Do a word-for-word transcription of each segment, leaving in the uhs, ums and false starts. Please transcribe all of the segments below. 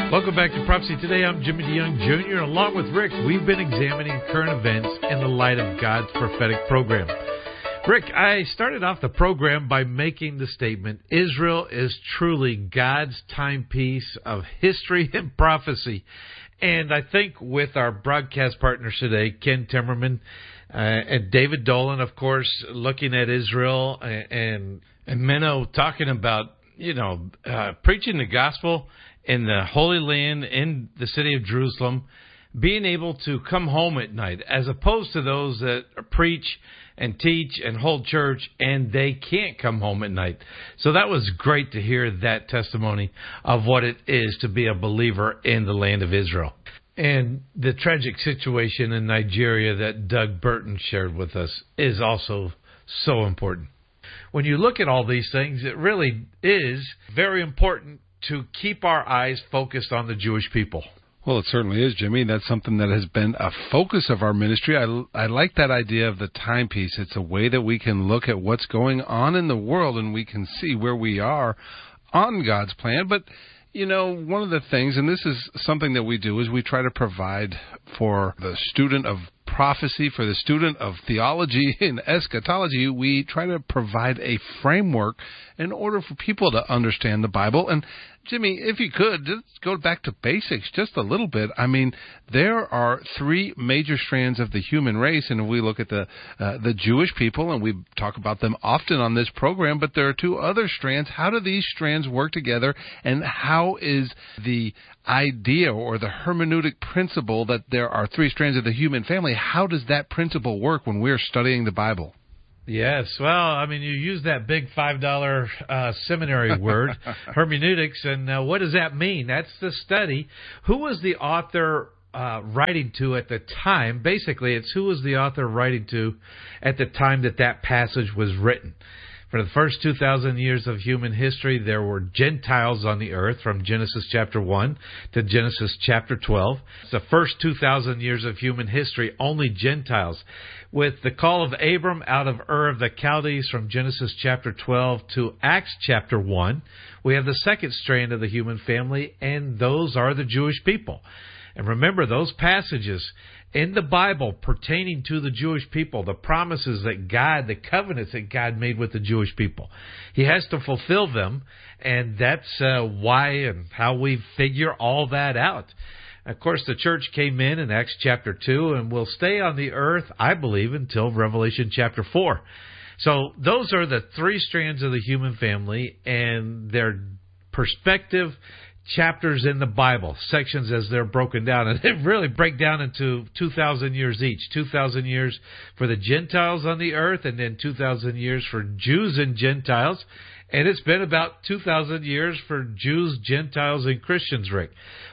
Welcome back to Prophecy Today. I'm Jimmy DeYoung Junior Along with Rick, we've been examining current events in the light of God's prophetic program. Rick, I started off the program by making the statement, Israel is truly God's timepiece of history and prophecy. And I think with our broadcast partners today, Ken Timmerman uh, and David Dolan, of course, looking at Israel, and, and, and Menno talking about, you know, uh, preaching the gospel in the Holy Land, in the city of Jerusalem, being able to come home at night, as opposed to those that preach and teach and hold church, and they can't come home at night. So that was great to hear that testimony of what it is to be a believer in the land of Israel. And the tragic situation in Nigeria that Doug Burton shared with us is also so important. When you look at all these things, it really is very important to keep our eyes focused on the Jewish people. Well, it certainly is, Jimmy. That's something that has been a focus of our ministry. I, I like that idea of the timepiece. It's a way that we can look at what's going on in the world and we can see where we are on God's plan. But, you know, one of the things, and this is something that we do, is we try to provide for the student of prophecy, for the student of theology and eschatology, we try to provide a framework in order for people to understand the Bible. And Jimmy, if you could, just go back to basics just a little bit. I mean, there are three major strands of the human race, and if we look at the uh, the Jewish people, and we talk about them often on this program, but there are two other strands. How do these strands work together, and how is the idea or the hermeneutic principle that there are three strands of the human family, how does that principle work when we're studying the Bible? Yes, well, I mean, you use that big five dollar uh, seminary word, hermeneutics, and uh, what does that mean? That's the study. Who was the author uh, writing to at the time? Basically, it's who was the author writing to at the time that that passage was written. For the first two thousand years of human history, there were Gentiles on the earth from Genesis chapter one to Genesis chapter twelve. It's the first two thousand years of human history, only Gentiles. With the call of Abram out of Ur of the Chaldees from Genesis chapter twelve to Acts chapter one, we have the second strand of the human family, and those are the Jewish people. And remember, those passages in the Bible pertaining to the Jewish people, the promises that God, the covenants that God made with the Jewish people, He has to fulfill them, and that's uh, why and how we figure all that out. Of course, the church came in in Acts chapter two and will stay on the earth, I believe, until Revelation chapter four. So those are the three strands of the human family, and their perspective chapters in the Bible, sections as they're broken down. And they really break down into two thousand years each. two thousand years for the Gentiles on the earth, and then two thousand years for Jews and Gentiles. And it's been about two thousand years for Jews, Gentiles, and Christians, Rick.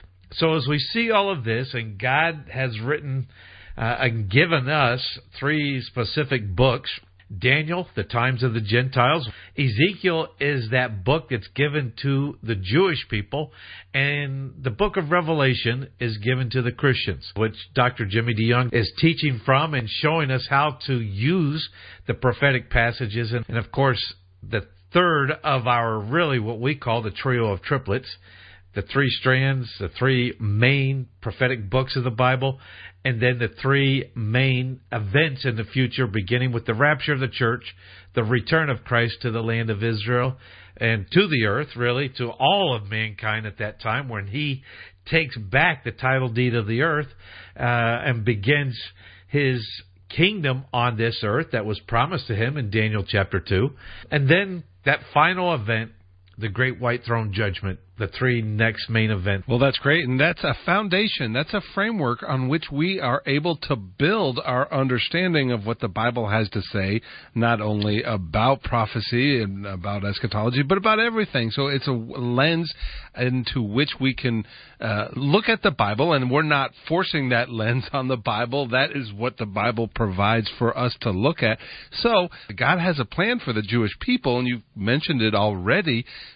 So as we see all of this, and God has written uh, and given us three specific books, Daniel, the times of the Gentiles. Ezekiel is that book that's given to the Jewish people. And the book of Revelation is given to the Christians, which Doctor Jimmy DeYoung is teaching from and showing us how to use the prophetic passages. And, and of course, the third of our really what we call the trio of triplets, the three strands, the three main prophetic books of the Bible, and then the three main events in the future, beginning with the rapture of the church, the return of Christ to the land of Israel, and to the earth, really, to all of mankind at that time, when He takes back the title deed of the earth uh, and begins His kingdom on this earth that was promised to Him in Daniel chapter two. And then that final event, the great white throne judgment, the three next main events. Well, that's great, and that's a foundation. That's a framework on which we are able to build our understanding of what the Bible has to say, not only about prophecy and about eschatology, but about everything. So it's a lens into which we can uh, look at the Bible, and we're not forcing that lens on the Bible. That is what the Bible provides for us to look at. So God has a plan for the Jewish people, and you've mentioned it already.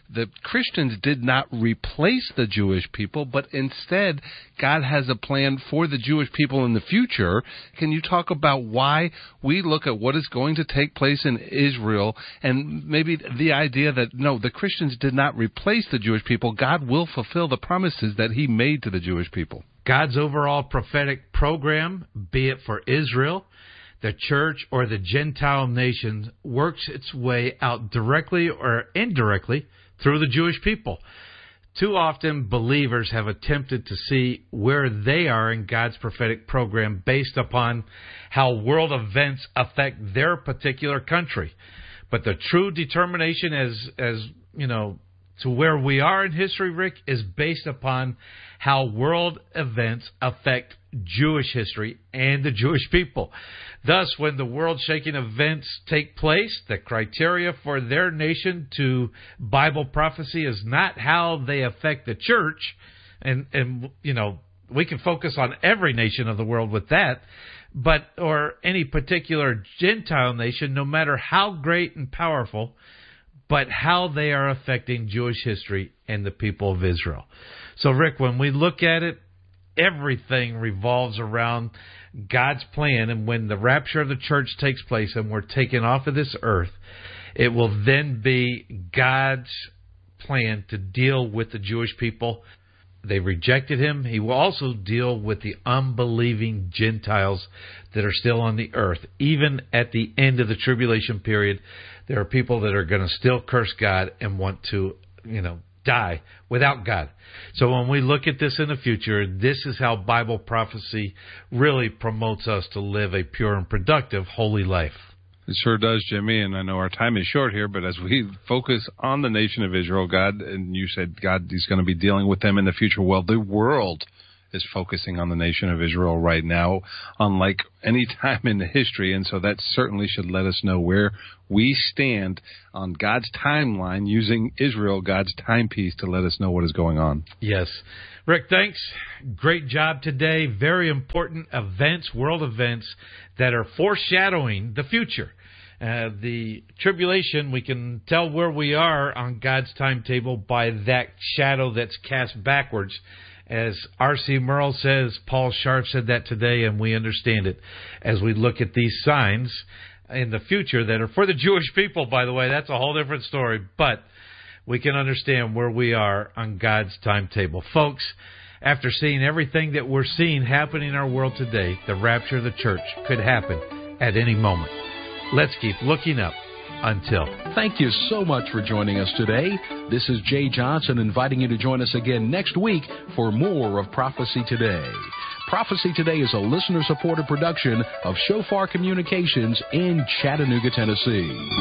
the Christians did not replace the Jewish people, but instead God has a plan for the Jewish people in the future. Can you talk about why we look at what is going to take place in Israel and maybe the idea that, no, the Christians did not replace the Jewish people. God will fulfill the promises that he made to the Jewish people. God's overall prophetic program, be it for Israel, the church, or the Gentile nations, works its way out directly or indirectly through the Jewish people. Too often, believers have attempted to see where they are in God's prophetic program based upon how world events affect their particular country. But the true determination as, as you know, to where we are in history, Rick, is based upon how world events affect Jewish history and the Jewish people. Thus, when the world-shaking events take place, the criteria for their nation to Bible prophecy is not how they affect the church. And, and you know, we can focus on every nation of the world with that, but or any particular Gentile nation, no matter how great and powerful, but how they are affecting Jewish history and the people of Israel. So, Rick, when we look at it, everything revolves around God's plan, and when the rapture of the church takes place and we're taken off of this earth, it will then be God's plan to deal with the Jewish people. They rejected him. He will also deal with the unbelieving Gentiles that are still on the earth. Even at the end of the tribulation period, there are people that are going to still curse God and want to, you know, die without God. So when we look at this in the future, this is how Bible prophecy really promotes us to live a pure and productive, holy life. It sure does, Jimmy, and I know our time is short here, but as we focus on the nation of Israel, God, and you said God is going to be dealing with them in the future. Well, the world is focusing on the nation of Israel right now, unlike any time in the history, and so that certainly should let us know where we stand on God's timeline, using Israel, God's timepiece, to let us know what is going on. Yes. Rick, thanks. Great job today. Very important events, world events, that are foreshadowing the future. Uh, the tribulation, we can tell where we are on God's timetable by that shadow that's cast backwards. As R C Merle says, Paul Sharp said that today, and we understand it as we look at these signs in the future that are for the Jewish people, by the way. That's a whole different story, but we can understand where we are on God's timetable. Folks, after seeing everything that we're seeing happening in our world today, the rapture of the church could happen at any moment. Let's keep looking up until. Thank you so much for joining us today. This is Jay Johnson inviting you to join us again next week for more of Prophecy Today. Prophecy Today is a listener-supported production of Shofar Communications in Chattanooga, Tennessee.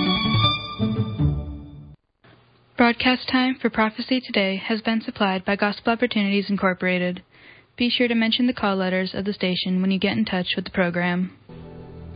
Broadcast time for Prophecy Today has been supplied by Gospel Opportunities Incorporated. Be sure to mention the call letters of the station when you get in touch with the program.